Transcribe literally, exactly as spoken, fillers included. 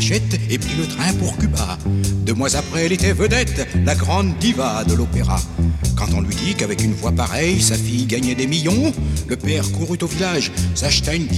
cachette et prit le train pour Cuba. Deux mois après, elle était vedette, la grande diva de l'opéra. Quand on lui dit qu'avec une voix pareille, sa fille gagnait des millions, le père courut au village, s'acheta une